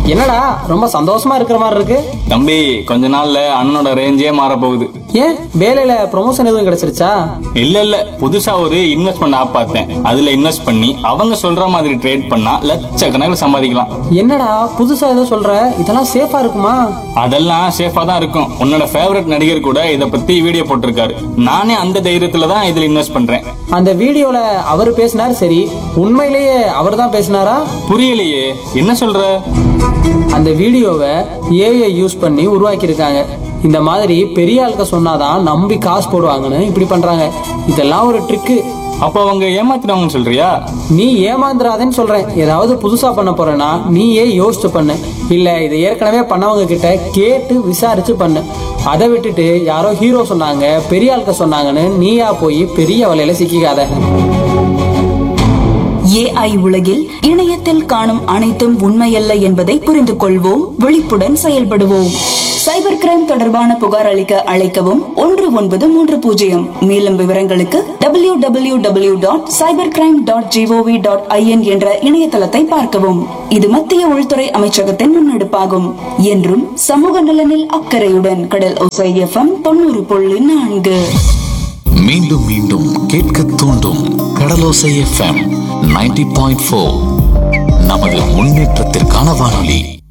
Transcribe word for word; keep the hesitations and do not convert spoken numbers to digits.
என்னடா ரொம்ப சந்தோஷமா இருக்கிற மாதிரி இருக்கு. தம்பி, கொஞ்ச நாள்ல அண்ணனோட ரேஞ்சே மாற போகுது. ஏன் வேலையில ப்ரொமோஷன் எதுவும் கிடைச்சிருச்சா? இல்ல இல்ல புதுசா ஒரு இன்வெஸ்ட்மெண்ட் ஆப் பார்த்தேன். அதுல இன்வெஸ்ட் பண்ணி அவங்க சொல்ற மாதிரி ட்ரேட் பண்ணா லட்சக்கணக்கில் சம்பாதிக்கலாம். என்னடா புதுசா ஏதோ சொல்ற, இதெல்லாம் சேஃபா இருக்குமா? அதெல்லாம் சேஃபா தான் இருக்கும். உன்னோட ஃபேவரட் நடிகர் கூட இத பத்தி வீடியோ போட்டிருக்காரு. நானே அந்த தைரியத்துல தான் இதுல இன்வெஸ்ட் பண்றேன். அந்த வீடியோல அவர் பேசினார், சரி உண்மையிலேயே அவர் தான் பேசினாரா? புரியலையே, என்ன சொல்ற? அந்த வீடியோவை ஏஐ யூஸ் பண்ணி உருவாக்கி இருக்காங்க. இந்த மாதிரி பெரிய ஆளுக்க சொன்னாதான் நம்பி காசு போடுவாங்கன்னு இப்படி பண்றாங்க. இதெல்லாம் ஒரு ட்ரிக்கு. அப்ப அவங்க ஏமாத்தினவங்கன்னு சொல்றியா? நீ ஏமாந்துடாதேன்னு சொல்றேன். ஏதாவது புதுசா பண்ண போறேன்னா நீயே யோசிச்சு பண்ணு. இல்ல இதை ஏற்கனவே பண்ணவங்க கிட்ட கேட்டு விசாரிச்சு பண்ணு. அதை விட்டுட்டு யாரோ ஹீரோ சொன்னாங்க பெரிய ஆளுக்க சொன்னாங்கன்னு நீயா போய் பெரிய வலையில சிக்கிக்காத. ஏஐ உலகில் இணையத்தில் காணும் அனைத்தும் உண்மையல்ல என்பதை புரிந்து கொள்வோம், விழிப்புடன் செயல்படுவோம். சைபர் கிரைம் தொடர்பான புகார் அளிக்க அழைக்கவும் ஒன்று ஒன்பது மூன்று பூஜ்ஜியம். மேலும் விவரங்களுக்கு W W W dot cyber crime dot gov dot IN என்ற இணையதளத்தை பார்க்கவும். இது மத்திய உள்துறை அமைச்சகத்தின் முன்னெடுப்பாகும். என்றும் சமூக நலனில் அக்கறையுடன் கடல் ஓசை எஃப்எம் தொண்ணூறு புள்ளி நான்கு. மீண்டும் மீண்டும் கேட்க தூண்டும் கடலோசை எஃப்எம் நைன்டி பாயிண்ட் ஃபோர். நமது முன்னேற்றத்திற்கான வானொலி.